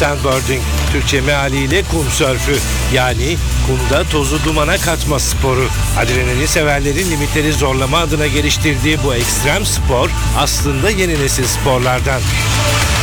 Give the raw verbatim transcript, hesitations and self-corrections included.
Sandboarding, Türkçe mealiyle kum sörfü, yani kumda tozu dumana katma sporu. Adrenalin severlerin limitleri zorlama adına geliştirdiği bu ekstrem spor aslında yeni nesil sporlardan.